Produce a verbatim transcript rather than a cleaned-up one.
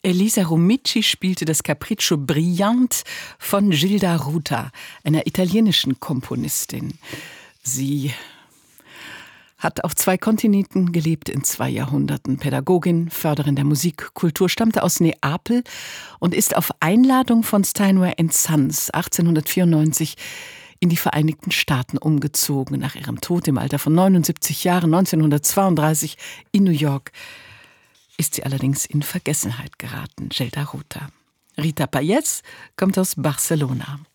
Elisa Rumici spielte das Capriccio Brillante von Gilda Ruta, einer italienischen Komponistin. Sie hat auf zwei Kontinenten gelebt, in zwei Jahrhunderten. Pädagogin, Förderin der Musikkultur, stammte aus Neapel und ist auf Einladung von Steinway and Sons achtzehnhundertvierundneunzig in die Vereinigten Staaten umgezogen. Nach ihrem Tod im Alter von neunundsiebzig Jahren neunzehnhundertzweiunddreißig in New York ist sie allerdings in Vergessenheit geraten, Gilda Ruta. Rita Payés kommt aus Barcelona.